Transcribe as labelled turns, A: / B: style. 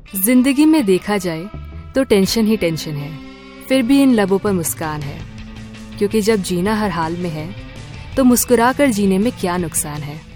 A: जिंदगी में देखा जाए तो टेंशन ही टेंशन है, फिर भी इन लबों पर मुस्कान है। क्योंकि जब जीना हर हाल में है तो मुस्कुरा कर जीने में क्या नुकसान है।